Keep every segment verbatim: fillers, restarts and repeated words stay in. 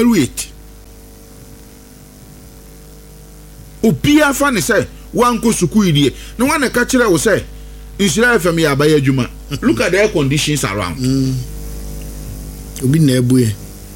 evaluate. Opia fa ne say wan ko sukuu die. No wan ka kire wo say Israel F M ya ba adwuma. Look at the air conditions around. Mm. Obi na ebuye.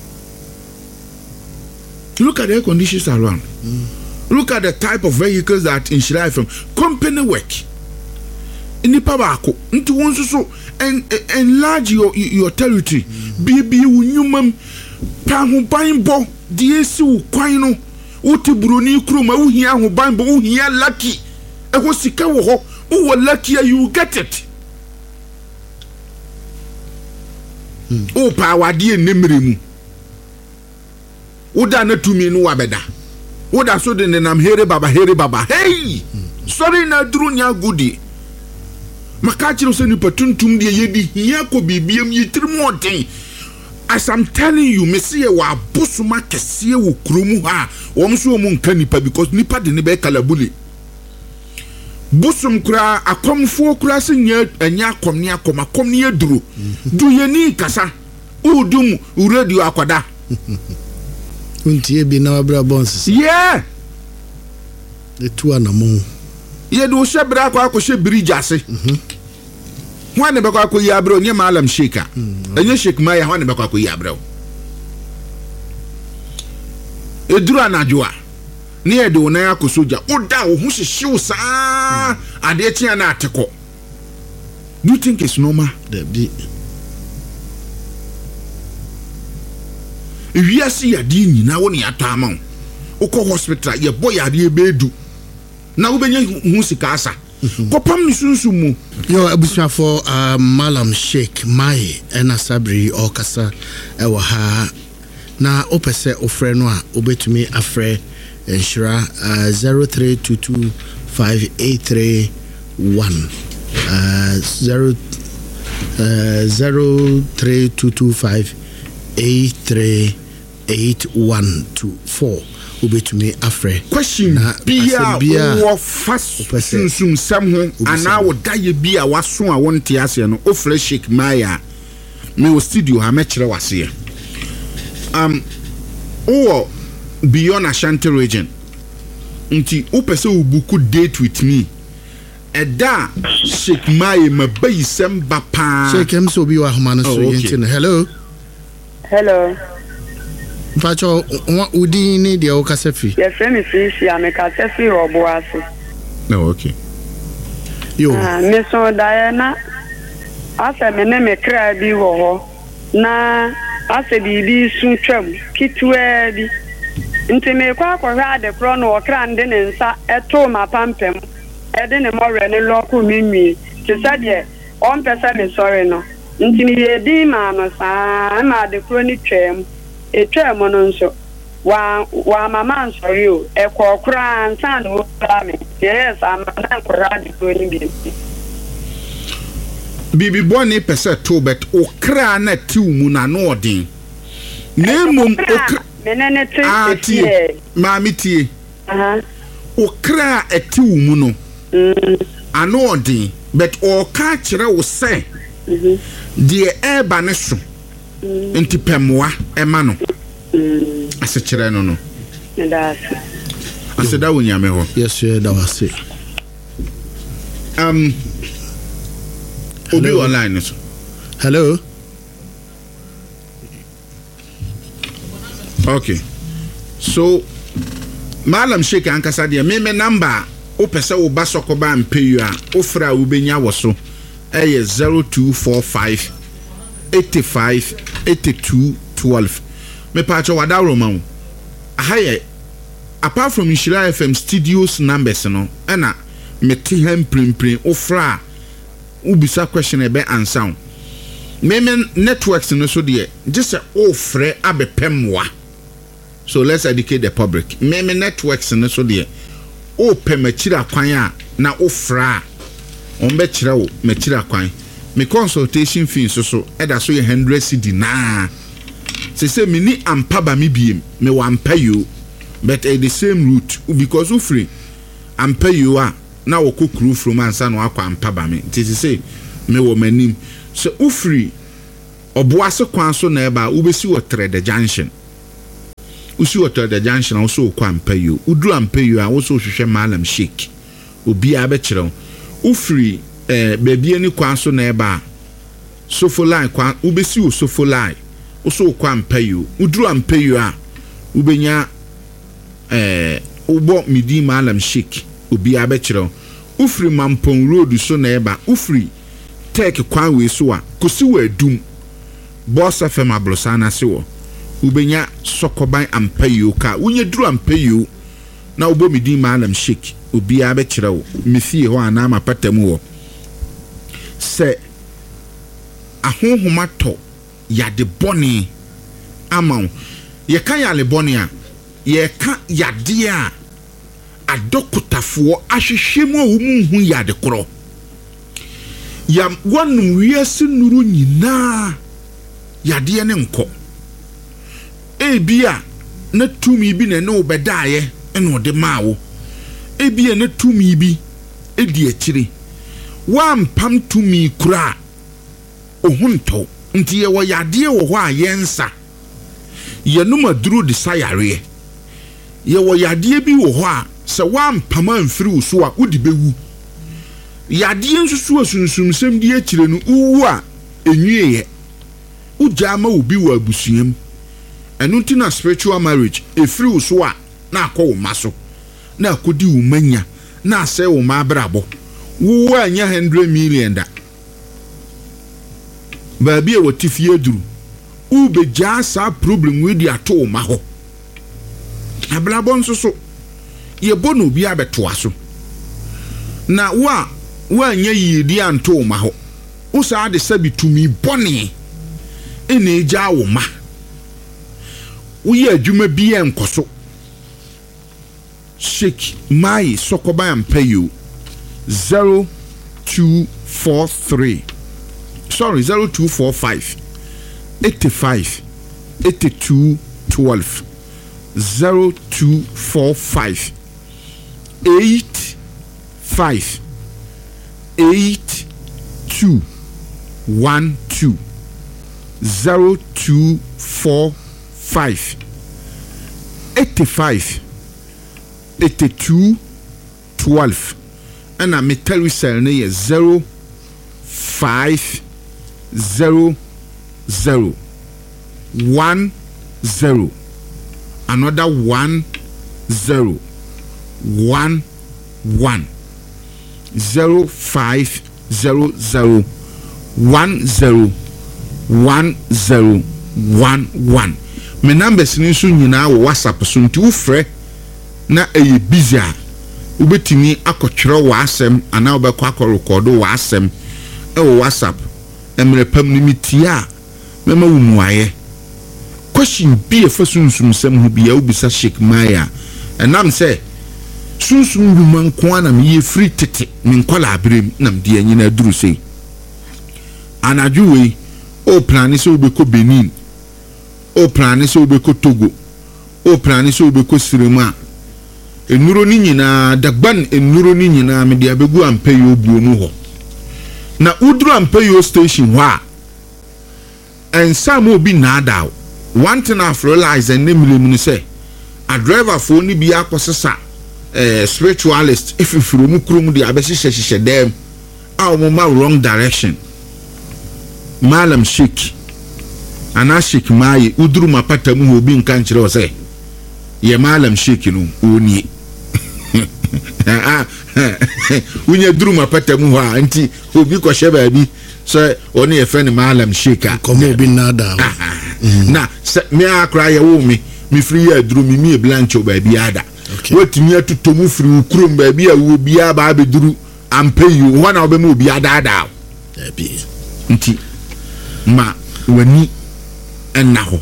Look at the air conditions around. Mm. Look at the type of vehicles that in Israel F M company work. Nipa baako nti won so en enlarge your your territory bi bi wunyumam pa ho ban bo de esi wo kwan no wote buroni kroma wo hia ho ban bo wo hia lucky e ho sika wo ho wo lucky you get it hmm. O pa wade enemre mu wo da na tumi no wabeda wo da so de nenam here baba here baba hey hmm. Sorry na duru nya gudi makachiro se ni patuntum de yedi hia ko bibiam yitrim oden. As I'm telling you, me see wa busuma kese wo kromu ha wo mso mu nka nipa because nipa de ne be kalabuli busum kura akomfo kura se nya anya akom ne akom akom ne aduro du yeni kasa udum radio akwada untie bi na wabra bons yeah the two anamu ye do shebra kwa ko she bridge ase mhm wane be kwa ko yabro nye malam sheka enye shek maya wane be kwa ko yabro eduru anadwoa ne ye de wona ya ko soja oda wo hu hyehyew saa ade tia na ateko. Do you think it's normal? That be if you see a dini na woni atama ukọ hospital ye boy ade bedu na wo benya hu sika asa kopam ni sunsumu yo abusua for uh, Malam Sheikh Mai ena Sabri okasa ewa ha na opese ofre no a obetumi afre enshira uh, zero three two two five eight three one uh, zero uh, zero three two two five eight three eight one two four ubetumi afre question bia wo fast sunsum sam ho ana wo daye bia waso a wonte ase no ofre Sheikh Maya me wo studio ha mekere wase um o beyond Ashanti region nti opese ubuku date with me eda Sheikh Maya mabai sem ba pa Sheikh em so bi wa homa no so yenti. Hello hello Pacho udi ni dia okasefi. Yes, me fi amekasefi Obuasi. No, okay. Yo. Ah, me so Diana. Asa me ne me kra bi wo ho. Na asa bibi su twam kitwe bi. Nti me kwa akwa ade pro no okra nde ne nsa eto ma pampem. Ede ne more ne loku minwi. Ti sade on pesa me sorry no. Nti me yedi ma no sa ma ade pro ni twam. Etwa mono nso wa wa mama nsori o ekokura nsan no plame yes amana nkora di ko ni bi bibi boni pese to bet okra na ti mu na no odin nemum okra menene ti ati mami tie aha okra eti mu no mm ano odin bet o ka kire wo se mhm die eba ne so enti pemwa ema no ase kire no no ndas ase da wonya me ho yes ye da wase um obi online so hello okay so Malam Sheikh ankasa de me me number o pese wo basokoba mpeyu a ofra wo benya wo so eye zero two four five eighty-five eighty-two twelve. Me pacho wada Roman. Ahaye apart from Ishira F M studios numbers no ena me ti hem prim prim ofra ubisa question ebe answer. Me me networks no so de just say ofre abepemwa. So let's educate the public. Me me networks no so de o pemachira kwan a na ofra ombe kira wo machira kwan. Me consultation fee so so eda so ye one hundred cedi na se se me ni ampa ba me biem me wa ampa you but at the same route because u free ampa you a na wo kokuru from ansa no akwa ampa ba me ti se me wo manim so u free oboase kwan so na eba u besi wo trade junction usi hotel the junction also kwa Ampeyo udru Ampeyo a also hwehwe Malam Sheikh obi a be kire ufiri eh baby ani kwa so na eba sofo line kwa ubesi o sofo line also kwa Ampeyo udru Ampeyo a ubenya eh ubo midi Malam Sheikh obi a be kire ufiri Mampong road so na eba ufiri take kwa we so a kosi wa adum boss fm ablosana se wo ubenya sokoban Ampeyo ka unye duru Ampeyo na ubo midi Malam Sheikh obi a be kire wo mefie ho ana ma patamu wo se ahohoma to yade boni ama ye kan yale boni a ye kan yade a adokutafo ahwehwemu a wo mu hu yade koro yam wonum wiase nuru nyina yade ne nko ebia na tumi bi na ne obedaaye ene ode maawo ebia na tumi bi edi akire wam pam tumi kura ohunto nti ye wo yade wo ho a yensa ye no maduru de sayare ye wo yade bi wo ho a se wam pam amfiri wo so a udi bewu yade nsusu asunsum sem di akire no uwu a enwieye ujama obi wa abusuam enu ntina spiritual marriage efiri wo so a na akọ wo maso na akodi wo manya na ase wo ma brabo wo anya one hundred million da baabi e wotifie aduru ube jasa problem we di ato wo ma ho ablabo nso so ye bono bi abeto aso na wa wa anya yidi anto wo ma ho wo sa de sabi tumi bone ene eja wo ma uye adwuma bi enkoso Sheikh Mai Sokoba Ampeyo zero two four three sorry zero two four five eighty-five eighty-two twelve zero two four five eight five eight two one two zero two four five eighty-five eighty-two twelve and a metal cell near zero five zero zero one zero another one zero one one zero five zero zero one zero one zero one one. Me numbers ni so nyina wo WhatsApp so nti wo frɛ na eye busy a ubetimi akɔtwerɛ wa asɛm ana obɛkɔ akɔrecord wa asɛm e wo WhatsApp emre pam ni mitia mema wo muaye question bi e fa sunsum sam hu bi ya ubisa Sheikh Maya enam sɛ sunsum hu man ko ana me ye free tete me nkola abrem nam de anyina duru sei anajuwe o plani so ubeko Benin o plani so ubeko Togo o plani so ubeko Sirema enuro ni nyina dagban enuro ni nyina me de abegu Ampeyo buo mu ho na udru Ampeyo station ho a ensam obi na adaw one thing I realize and nemle mu say a driver for ni bia akosesa eh spiritualist if ifuru mu krom de abehihye hihye dem a mo ma wrong direction Malam Sheikh ana Sheikh Mai udru mapata mu obi nka nkire o say ye Malam Sheikh no oni unya duru mapata mu ha nti obi ko hye baabi so oni e friend Malam Sheikh komo obi nada na me akra ye wo mi mi free ya duru mi mi blancho baabi ada wetimi atutomu free ukrum baabi a wo bia ba be duru Ampeyo wana obe mu obi ada ada abi nti ma wani enaho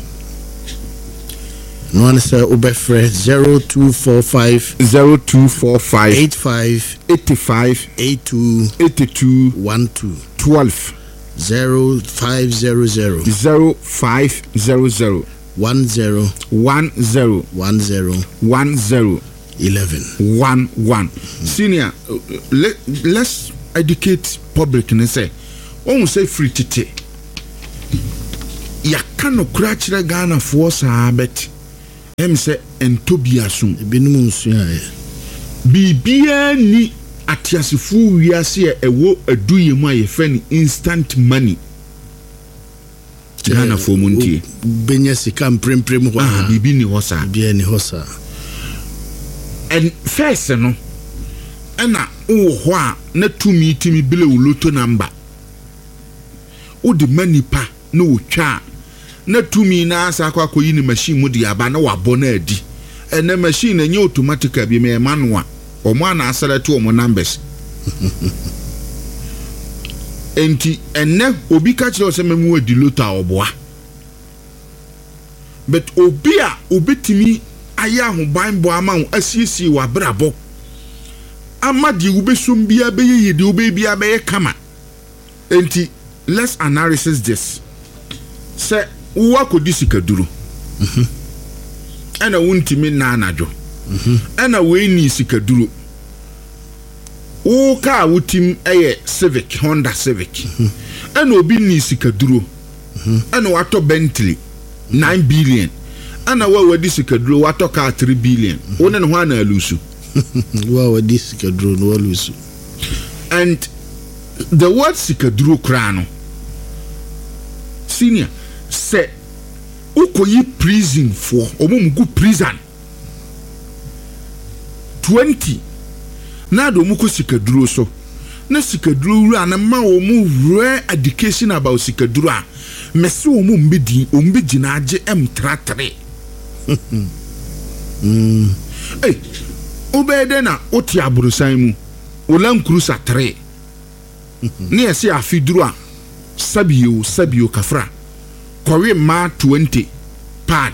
no one say obefre zero two four five zero two four five eighty-five eighty-five eighty-two eighty-two twelve twelve zero five zero zero zero five zero zero one zero one zero one zero one zero eleven one one. Senior, uh, let, let's educate public and say, "Oh, say free tete." Ya kano kura chire Ghana for sa bet em se entobia sum ebinum nsua e bibia ni atiasefo wiase e ewo aduye mu aye fa ni instant money Ghana for muntie benya sika mpremprem ho ah bibi ni hosa bia ni hosa and first no ena wo ho a na tumi timi bile wo loto number wo de manipa na wo twa na tumi na asa akwa koyi ni machine mu de aba na wabɔ na adi ena machine enye automatic bi me manual omo ana asere to omo numbers enti enne obi ka kire o se memu adi loto a oboa but obi a obetimi aya ho banbo ama wo asiesi wa brabo ama di ubesum bia beye yedi ubebia beye kama enti let's analysis this se uwa ko disikaduro mhm ana wuntimi na anajo mhm ana we ni sikaduro u ka wutim eye Civic Honda Civic mhm ana obi ni sikaduro mhm ana wato Bentley nine billion ana wa wadi sikaduro wato ka three billion wona ne ho ana alusu wa wadi sikaduro no alusu and the word sikaduro krano senior say ukoyi prison for omumugu prison twenty na do muko sikaduro so na sikaduro wura na ma omu rare education about sikaduro a mese omu mbedi ombedi na age m thirty-three mm eh obede na oti aburusan mu olam cruiser three ne ese afiduro a sabio sabio kafra Kowe ma twenty pad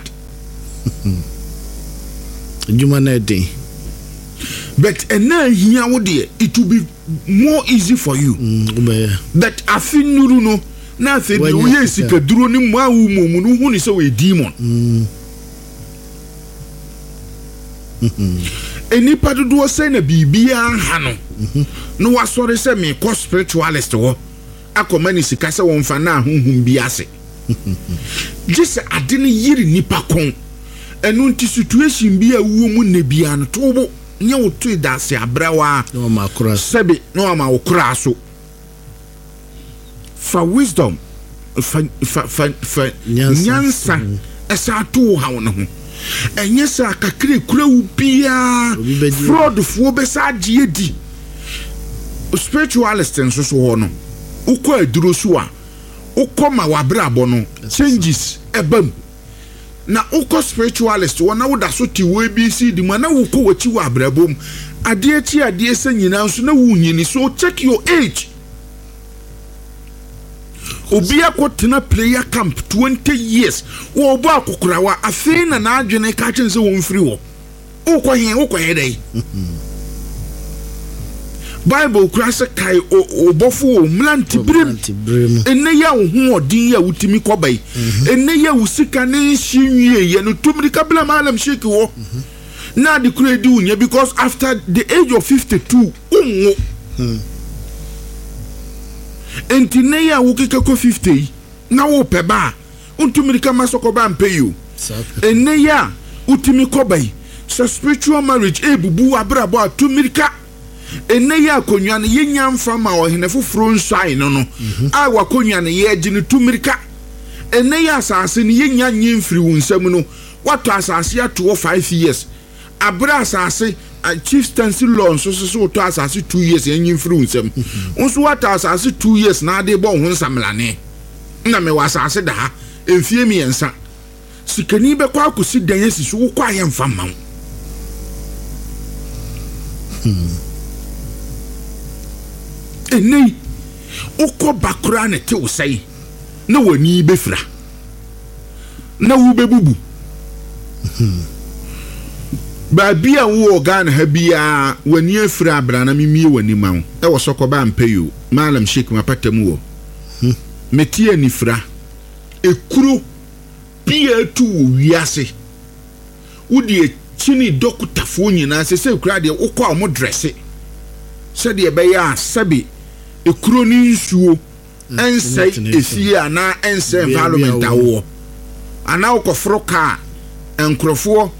juma na day but ena hia wo de it will be more easy for you mm that afinuru no na afi de wo yesika duro ni mu awu mu mu no hu ni se we demon mm eni padodo se na bibia ha no no wasore se me ko spiritualist wo akomani sika se won fa na honhum bi ase just adene yiri nipa kon enu nti situation bi awuo mu ne bia no tobo nya wotu da se abrawa no makura sebe no ma okura so for wisdom fa fa fa, fa nyansa esa to ha won ho enye sa kakre kura wu bia fraud fo be sa gie di spiritualist nso so ho no ukọ aduro so a ukoma wabrabo no changes ebam na ukọ spiritualist wona woda so ti we B C di mana ukọ wachi wabrabom ade chi ade sanyina nso na wunyini so check your age obi akotena player camp twenty years wo obo akokurawa afei na na adwene ka kyense won firi wo ukọ hen ukọ hedai Bible krasa kai obofo mlanti brim enne ya wo odin ya wutimi kobai enne ya wusika ne hyenwie ye no tumrika bla malam sheki wo na de kredi unya because after the age of fifty-two unwo enti ne ya wukika ko fifty na wo peba untumrika masokoba mpeyo enne ya utimi kobai so spiritual marriage ebubu abrabo atumrika enne ya konwa ne yenya mfa ma ohene foforo nsai no no a wakonwa ne ye gine tumirika enne ya asase ne yenya nyemfiri wunsam no wato asase ato five years abra asase chieftaincy law so so to asase two years nyemfiri wunsam nso wato asase two years na ade bo ho nsamlane na me wasase da ha emfie mi ensa sikani be kwa akosi dan yesi so kwa ye mfa ma ene ukọ bakura ne te usai na wani befra na wo bebubu ba bia wo Ghana ha bia wani afra abra na mimie wani ma wo e wo sokoba ampeyo malam sheik mapatam wo metie ni fra ekuro bia tu wiase wodi chini dokutafo nyina se se kura de ukọ amo dresse se de be ya sabi ekuro ni nsuo ensai efie ana ense environment awo ana okofro ka enkrofo